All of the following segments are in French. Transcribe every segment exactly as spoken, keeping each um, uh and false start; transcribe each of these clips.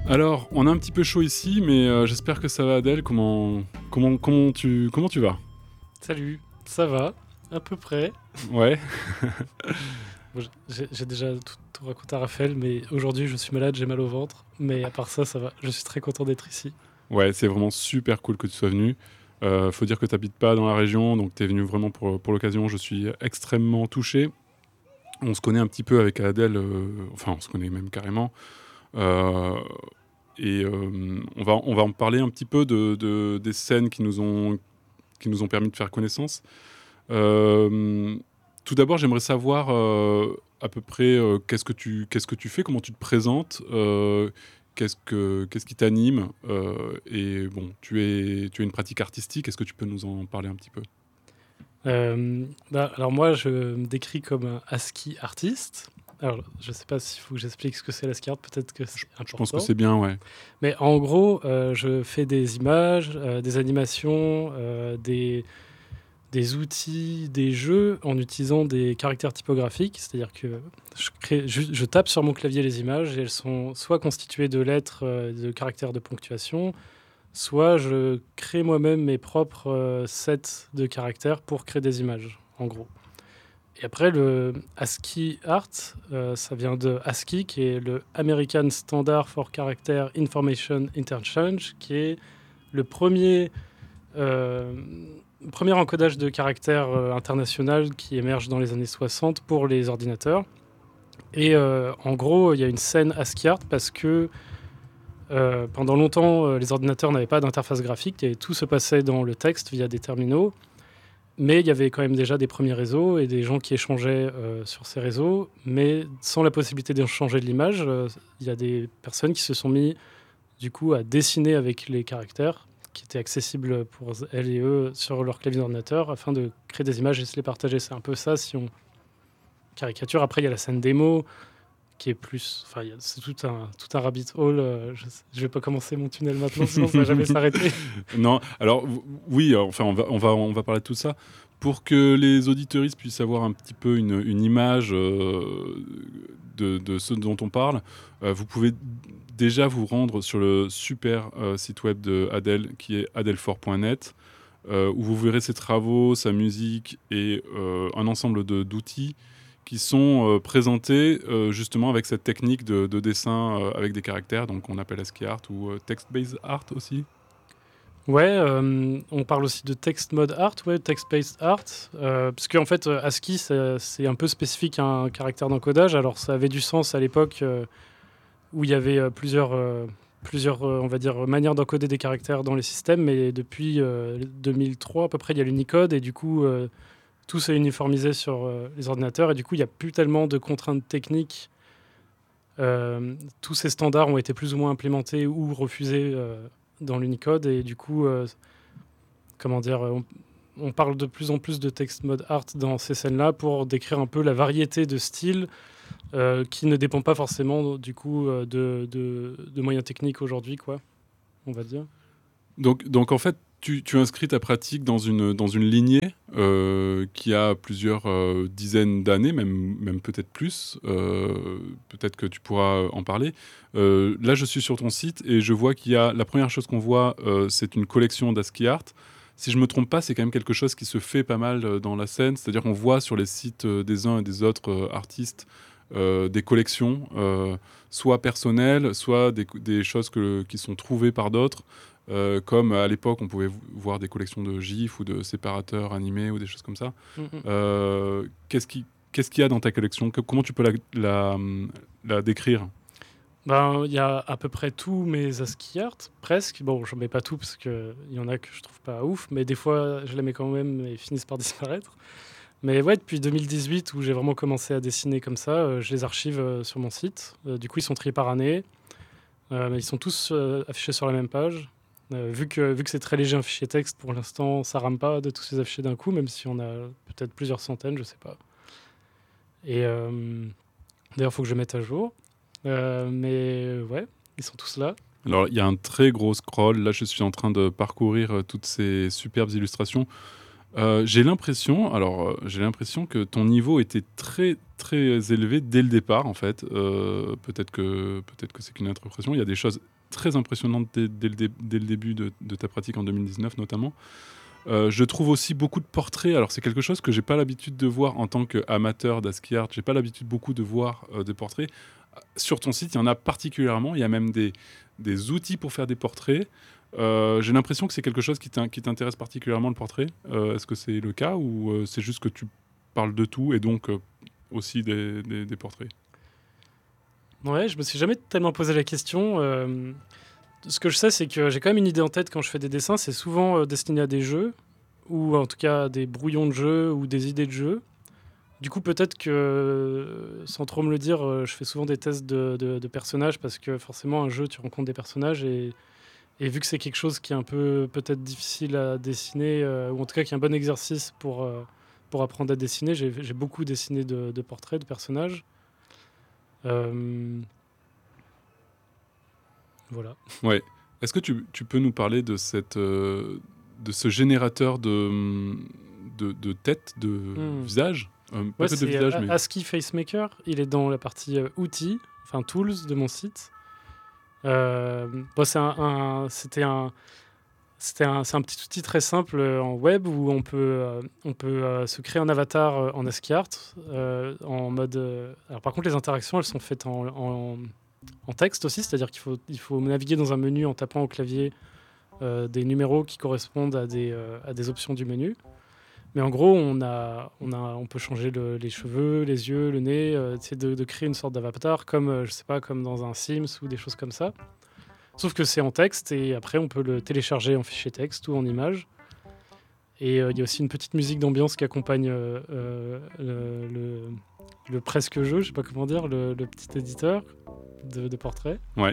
Alors, on a un petit peu chaud ici, mais euh, j'espère que ça va, Adèle. Comment, comment, comment, tu, comment tu vas? Salut, ça va, à peu près. Ouais. Bon, j'ai, j'ai déjà tout, tout raconté à Raphaël, mais aujourd'hui je suis malade, j'ai mal au ventre. Mais à part ça, ça va. Je suis très content d'être ici. Ouais, c'est vraiment super cool que tu sois venu. Euh, faut dire que tu n'habites pas dans la région, donc tu es venu vraiment pour, pour l'occasion. Je suis extrêmement touché. On se connaît un petit peu avec Adèle, euh, enfin, on se connaît même carrément. Euh, et euh, on, va, on va en parler un petit peu de, de- des scènes qui nous, ont, qui nous ont permis de faire connaissance. Euh, Tout d'abord, j'aimerais savoir euh, à peu près euh, qu'est-ce que tu qu'est-ce que tu fais, comment tu te présentes, euh, qu'est-ce que qu'est-ce qui t'anime, euh, et bon, tu es tu as une pratique artistique. Est-ce que tu peux nous en parler un petit peu? Euh, bah, alors moi, je me décris comme un ASCII artiste. Alors, je sais pas s'il faut que j'explique ce que c'est l'ASCII art, peut-être que c'est Je pense que important. c'est bien, ouais. Mais en gros, euh, je fais des images, euh, des animations, euh, des, des outils, des jeux en utilisant des caractères typographiques. C'est-à-dire que je, crée, je, je tape sur mon clavier les images et elles sont soit constituées de lettres, euh, de caractères de ponctuation, soit je crée moi-même mes propres euh, sets de caractères pour créer des images, en gros. Et après, le ASCII art, euh, ça vient de ASCII, qui est le American Standard for Character Information Interchange, qui est le premier euh, premier encodage de caractères euh, international qui émerge dans les années soixante pour les ordinateurs. Et euh, en gros, il y a une scène ASCII art parce que euh, pendant longtemps, euh, les ordinateurs n'avaient pas d'interface graphique et tout se passait dans le texte via des terminaux. Mais il y avait quand même déjà des premiers réseaux et des gens qui échangeaient euh, sur ces réseaux. Mais sans la possibilité d'échanger de l'image, euh, il y a des personnes qui se sont mis du coup à dessiner avec les caractères qui étaient accessibles pour elles et eux sur leur clavier d'ordinateur afin de créer des images et se les partager. C'est un peu ça si on caricature. Après, il y a la scène démo qui est plus... Enfin, il y a- c'est tout un, tout un rabbit hole. euh, je ne vais pas commencer mon tunnel maintenant, sinon ça va jamais s'arrêter. Non, alors w- oui, euh, enfin on va, on va, on va parler de tout ça. Pour que les auditeuristes puissent avoir un petit peu une, une image euh, de, de ce dont on parle, euh, vous pouvez déjà vous rendre sur le super euh, site web de Adèle, qui est adelfort point net, euh, où vous verrez ses travaux, sa musique et euh, un ensemble de- d'outils qui sont euh, présentés euh, justement avec cette technique de, de dessin euh, avec des caractères, donc on appelle ASCII art ou euh, text-based art aussi. Ouais, euh, on parle aussi de text mode art, ouais, text-based art, euh, parce qu'en fait, euh, ASCII, c'est, c'est un peu spécifique à un caractère d'encodage. Alors, ça avait du sens à l'époque euh, où il y avait euh, plusieurs, euh, plusieurs euh, on va dire, manières d'encoder des caractères dans les systèmes, mais depuis euh, deux mille trois à peu près, il y a l'Unicode, et du coup, euh, tout s'est uniformisé sur euh, les ordinateurs, et du coup, il n'y a plus tellement de contraintes techniques. Euh, tous ces standards ont été plus ou moins implémentés ou refusés euh, dans l'Unicode, et du coup... euh, comment dire, on, on parle de plus en plus de text mode art dans ces scènes-là pour décrire un peu la variété de styles euh, qui ne dépend pas forcément du coup euh, de, de, de moyens techniques aujourd'hui, quoi, on va dire. Donc, donc en fait, tu, tu inscris ta pratique dans une, dans une lignée euh, qui a plusieurs euh, dizaines d'années, même, même peut-être plus. Euh, peut-être que tu pourras en parler. Euh, là, je suis sur ton site et je vois qu'il y a... La première chose qu'on voit, euh, c'est une collection d'ASCII art. Si je me trompe pas, c'est quand même quelque chose qui se fait pas mal euh, dans la scène. C'est-à-dire qu'on voit sur les sites euh, des uns et des autres euh, artistes euh, des collections, euh, soit personnelles, soit des, des choses que, qui sont trouvées par d'autres. Euh, comme à l'époque, on pouvait voir des collections de gifs ou de séparateurs animés ou des choses comme ça. Mm-mm. Euh, qu'est-ce qui, qu'est-ce qu'il y a dans ta collection? Que- Comment tu peux la, la, la décrire? Ben, il y a à peu près tous mes ASCII art, presque. Bon, je mets pas tout parce qu'il y en a que je trouve pas ouf, mais des fois, je les mets quand même et ils finissent par disparaître. Mais ouais, depuis deux mille dix-huit, où j'ai vraiment commencé à dessiner comme ça, euh, je les archive euh, sur mon site. Euh, du coup, ils sont triés par année. Euh, mais ils sont tous euh, affichés sur la même page. Euh, vu que, vu que c'est très léger un fichier texte, pour l'instant, ça rame pas de tous les afficher d'un coup, même si on a peut-être plusieurs centaines, je sais pas. Et euh, d'ailleurs, il faut que je mette à jour. Euh, mais ouais, ils sont tous là. Alors, il y a un très gros scroll. Là, je suis en train de parcourir euh, toutes ces superbes illustrations. Euh, j'ai l'impression, alors, euh, j'ai l'impression que ton niveau était très, très élevé dès le départ, en fait. Euh, peut-être que, peut-être que c'est qu'une interprétation. Il y a des choses très impressionnante dès, dès, le, dé, dès le début de, de ta pratique en deux mille dix-neuf notamment. Euh, je trouve aussi beaucoup de portraits. Alors c'est quelque chose que j'ai pas l'habitude de voir en tant qu'amateur d'ASCII art. J'ai pas l'habitude beaucoup de voir euh, des portraits. Sur ton site, il y en a particulièrement. Il y a même des, des outils pour faire des portraits. Euh, j'ai l'impression que c'est quelque chose qui, t'in- qui t'intéresse particulièrement, le portrait. Euh, est-ce que c'est le cas ou euh, c'est juste que tu parles de tout et donc euh, aussi des, des, des portraits? Ouais, je me suis jamais tellement posé la question. Euh, ce que je sais, c'est que j'ai quand même une idée en tête quand je fais des dessins. C'est souvent euh, destiné à des jeux, ou en tout cas des brouillons de jeux ou des idées de jeux. Du coup, peut-être que, euh, sans trop me le dire, euh, je fais souvent des tests de, de- de personnages parce que forcément, un jeu, tu rencontres des personnages et, et vu que c'est quelque chose qui est un peu peut-être difficile à dessiner, euh, ou en tout cas qui est un bon exercice pour, euh, pour apprendre à dessiner, j'ai j'ai beaucoup dessiné de, de portraits, de personnages. Euh, voilà. Ouais. Est-ce que tu, tu peux nous parler de, cette, euh, de ce générateur de, de, de tête, de Hmm. visage euh, Pas Ouais, que de c'est visage, euh, mais... ASCII Facemaker. Il est dans la partie euh, outils, enfin tools de mon site. Euh, bon, c'est un, un- c'était un, c'était un, c'est un petit outil très simple euh, en web où on peut, euh, on peut euh, se créer un avatar euh, en ASCII art euh, en mode. euh, alors par contre, les interactions, elles sont faites en, en, en texte aussi, c'est-à-dire qu'il faut, il faut naviguer dans un menu en tapant au clavier euh, des numéros qui correspondent à des, euh, à des options du menu. Mais en gros, on, a, on, a, on peut changer le- les cheveux, les yeux, le nez, euh, essayer de, de créer une sorte d'avatar, comme, euh, je sais pas, comme dans un Sims ou des choses comme ça. Sauf que c'est en texte et après, on peut le télécharger en fichier texte ou en image. Et euh, il y a aussi une petite musique d'ambiance qui accompagne euh, euh, le, le, le presque jeu, je sais pas comment dire, le, le petit éditeur de, de portrait. Ouais.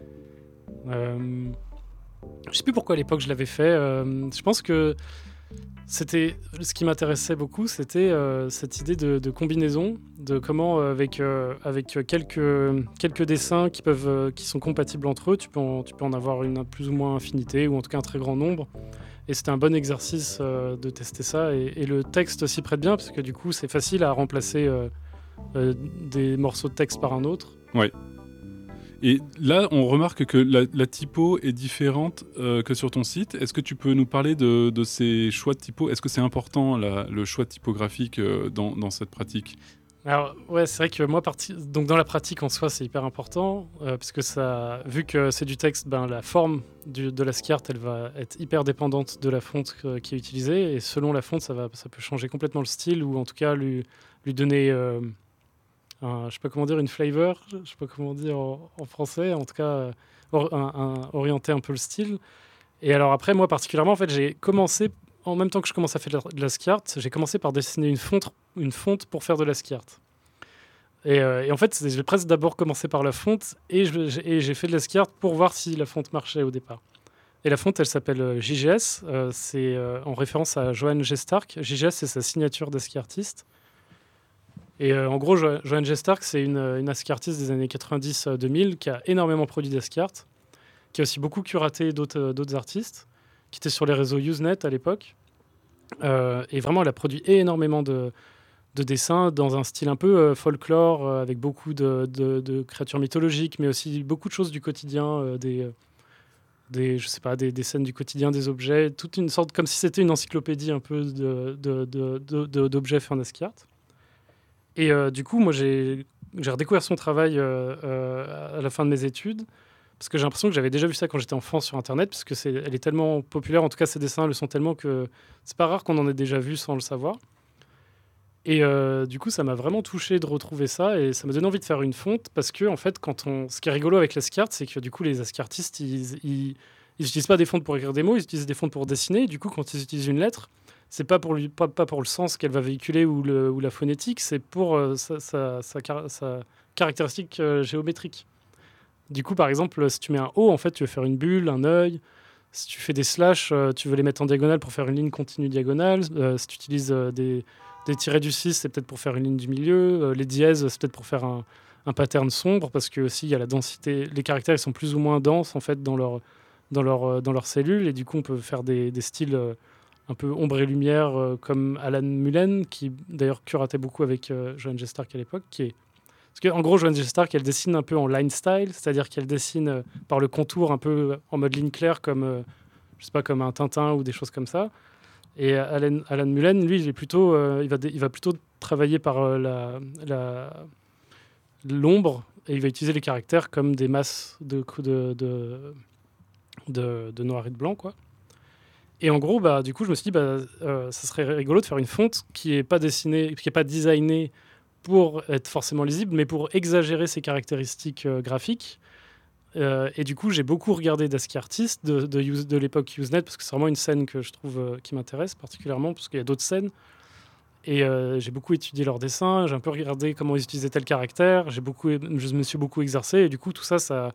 Euh, je sais plus pourquoi à l'époque je l'avais fait. Euh, je pense que c'était ce qui m'intéressait beaucoup, c'était euh, cette idée de, de combinaison, de comment euh, avec euh, avec quelques quelques dessins qui peuvent euh, qui sont compatibles entre eux, tu peux en, tu peux en avoir une plus ou moins infinité ou en tout cas un très grand nombre. Et c'était un bon exercice euh, de tester ça et, et le texte s'y prête bien parce que du coup c'est facile à remplacer euh, euh, des morceaux de texte par un autre. Ouais. Et là, on remarque que la, la typo est différente euh, que sur ton site. Est-ce que tu peux nous parler de, de ces choix de typo? Est-ce que c'est important, la- le choix typographique euh, dans, dans cette pratique? Alors ouais, c'est vrai que moi parti... donc dans la pratique en soi c'est hyper important euh, parce que ça, vu que c'est du texte, ben la forme du, de la SCIART elle va être hyper dépendante de la fonte euh, qui est utilisée et selon la fonte ça va, ça peut changer complètement le style ou en tout cas lui lui donner euh, un, je sais pas comment dire une flavor, je sais pas comment dire en, en français, en tout cas euh, or- un- un- orienter un peu le style. Et alors après moi particulièrement en fait j'ai commencé en même temps que je commence à faire de la, de la SCIART, j'ai commencé par dessiner une fonte une fonte pour faire de la SCIART. Et, euh, et en fait, c'est- j'ai presque d'abord commencé par la fonte et je- j'ai et j'ai fait de la SCIART pour voir si la fonte marchait au départ. Et la fonte, elle s'appelle euh, J G S. Euh, c'est euh, en référence à Johann G. Stark. J G S, c'est sa signature d'ASCII artiste. Et euh, en gros, Jo- Johann G. Stark, c'est une, une ASCII artiste des années quatre-vingt-dix deux mille qui a énormément produit d'ASCII art, qui a aussi beaucoup curaté d'autres euh, d'autres artistes, qui étaient sur les réseaux Usenet à l'époque. Euh, et vraiment, elle a produit énormément de, de dessins dans un style un peu euh, folklore, euh, avec beaucoup de, de- de créatures mythologiques, mais aussi beaucoup de choses du quotidien, euh, des, euh, des, je sais pas, des, des scènes du quotidien, des objets, toute une sorte, comme si c'était une encyclopédie un peu de, de- de- de- de- d'objets faits en ASCII art. Et euh, du coup, moi, j'ai, j'ai redécouvert son travail euh, euh, à la fin de mes études, parce que j'ai l'impression que j'avais déjà vu ça quand j'étais enfant sur Internet, parce que c'est, elle est tellement populaire, en tout cas ses dessins le sont tellement que c'est pas rare qu'on en ait déjà vu sans le savoir. Et euh, du coup, ça m'a vraiment touché de retrouver ça et ça m'a donné envie de faire une fonte parce que, en fait, quand on... ce qui est rigolo avec l'ASCII art, c'est que du coup, les ASCII artistes, ils, ils, ils utilisent pas des fontes pour écrire des mots, ils utilisent des fontes pour dessiner. Et du coup, quand ils utilisent une lettre, c'est pas pour, lui, pas, pas pour le sens qu'elle va véhiculer ou, le, ou la phonétique, c'est pour euh, sa, sa, sa, car- sa caractéristique euh, géométrique. Du coup, par exemple, si tu mets un O, en fait, tu veux faire une bulle, un œil. Si tu fais des slash, euh, tu veux les mettre en diagonale pour faire une ligne continue diagonale. Euh, si tu utilises euh, des, des tirets du six, c'est peut-être pour faire une ligne du milieu. Euh, les dièses, c'est peut-être pour faire un, un pattern sombre, parce que aussi il y a la densité. Les caractères, ils sont plus ou moins denses en fait dans leur, dans leur, euh, dans leurs cellules, et du coup on peut faire des, des styles euh, un peu ombre et lumière, euh, comme Alan Mullen, qui d'ailleurs curatait beaucoup avec euh, Johann G. Stark à l'époque, qui est Parce qu'en gros, Johanne G. Stark, elle dessine un peu en line style, c'est-à-dire qu'elle dessine euh, par le contour un peu en mode ligne claire, comme, euh, je sais pas, comme un Tintin ou des choses comme ça. Et euh, Alan, Alan Mullen, lui, il, est plutôt, euh, il, va dé- il va plutôt travailler par euh, la, la- l'ombre, et il va utiliser les caractères comme des masses de, de, de, de, de noir et de blanc, quoi. Et en gros, bah, du coup, je me suis dit, bah, euh, ça serait rigolo de faire une fonte qui n'est pas dessinée, qui n'est pas designée pour être forcément lisible, mais pour exagérer ses caractéristiques euh, graphiques. Euh, et du coup, j'ai beaucoup regardé d'Ascii Artist de, de, Use- de l'époque Usenet, parce que c'est vraiment une scène que je trouve euh, qui m'intéresse particulièrement, parce qu'il y a d'autres scènes. Et euh, j'ai beaucoup étudié leurs dessins, j'ai un peu regardé comment ils utilisaient tel caractère, j'ai beaucoup, je me suis beaucoup exercé, et du coup, tout ça, ça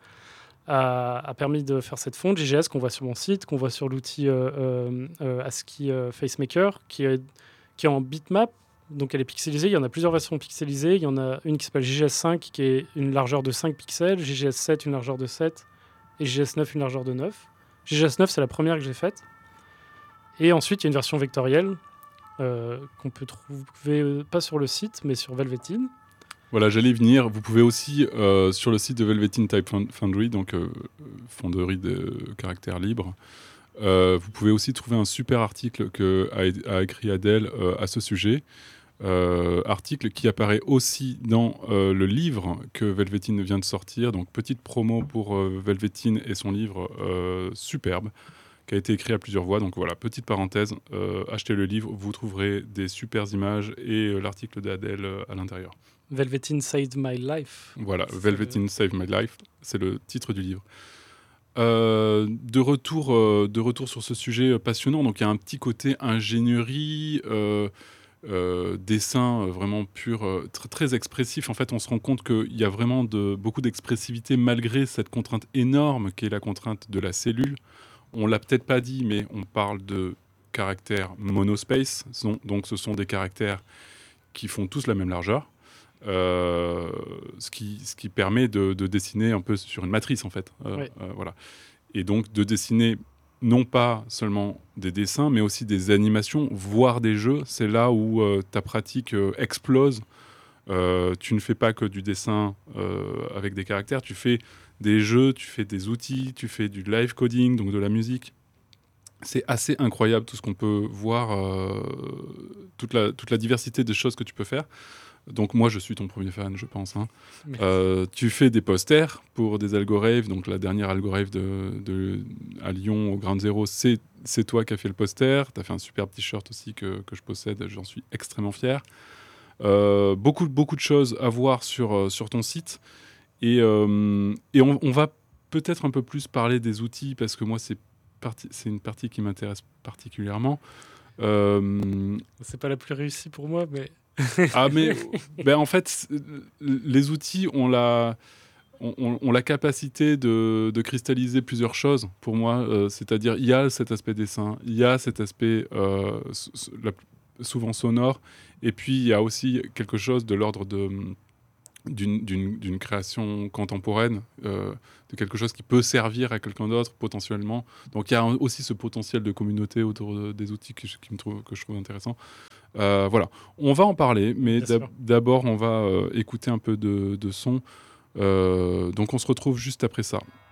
a, a permis de faire cette fonte J G S qu'on voit sur mon site, qu'on voit sur l'outil euh, euh, euh, ASCII euh, FaceMaker, qui est, qui est en bitmap. Donc elle est pixelisée, il y en a plusieurs versions pixelisées. Il y en a une qui s'appelle J G S cinq, qui est une largeur de cinq pixels, J G S sept, une largeur de sept, et J G S neuf, une largeur de neuf. J G S neuf, c'est la première que j'ai faite. Et ensuite, il y a une version vectorielle euh, qu'on peut trouver, euh, pas sur le site, mais sur Velvetine. Voilà, j'allais y venir. Vous pouvez aussi, euh, sur le site de Velvetine Type Foundry, donc euh, fonderie de caractère libre, euh, vous pouvez aussi trouver un super article que a, a écrit Adèle euh, à ce sujet. Euh, article qui apparaît aussi dans euh, le livre que Velvetine vient de sortir. Donc, petite promo pour euh, Velvetine et son livre euh, superbe, qui a été écrit à plusieurs voix. Donc voilà, petite parenthèse, euh, achetez le livre, vous trouverez des super images et euh, l'article d'Adèle euh, à l'intérieur. Velvetine Saved My Life. Voilà, C'est Velvetine le... Saved My Life, c'est le titre du livre. Euh, de, retour, euh, de retour sur ce sujet passionnant, donc il y a un petit côté ingénierie, euh, euh, dessin euh, vraiment pur, euh, tr- très expressif. En fait, on se rend compte qu'il y a vraiment de, beaucoup d'expressivité malgré cette contrainte énorme qui est la contrainte de la cellule. On l'a peut-être pas dit, mais on parle de caractères monospace, sont- donc ce sont des caractères qui font tous la même largeur. Euh, ce, qui, ce qui permet de, de dessiner un peu sur une matrice en fait. Euh, Ouais. euh, voilà. Et donc de dessiner non pas seulement des dessins, mais aussi des animations, voire des jeux. C'est là où euh, ta pratique euh, explose. Euh, tu ne fais pas que du dessin euh, avec des caractères, tu fais des jeux, tu fais des outils, tu fais du live coding, donc de la musique. C'est assez incroyable tout ce qu'on peut voir, euh, toute, la, toute la diversité de choses que tu peux faire. Donc moi, je suis ton premier fan, je pense. Hein. Euh, tu fais des posters pour des Algorave. Donc la dernière Algorave de, de, à Lyon, au Ground Zero, c'est, c'est toi qui as fait le poster. Tu as fait un superbe t-shirt aussi que, que je possède. J'en suis extrêmement fier. Euh, beaucoup, beaucoup de choses à voir sur, euh, sur ton site. Et, euh, et on, on va peut-être un peu plus parler des outils parce que moi, c'est, parti, c'est une partie qui m'intéresse particulièrement. Euh, C'est pas la plus réussie pour moi, mais... ah mais ben en fait les outils ont la ont, ont la capacité de, de cristalliser plusieurs choses pour moi, euh, c'est-à-dire il y a cet aspect dessin, il y a cet aspect euh, s- s- la- souvent sonore, et puis il y a aussi quelque chose de l'ordre de d'une, d'une, d'une création contemporaine, euh, de quelque chose qui peut servir à quelqu'un d'autre potentiellement. Donc il y a un- aussi ce potentiel de communauté autour de- des outils que je, qui me trouve, que je trouve intéressant. Euh, voilà, on va en parler, mais Bien d'ab- sûr. d'abord on va euh, écouter un peu de, de son. Euh, donc on se retrouve juste après ça.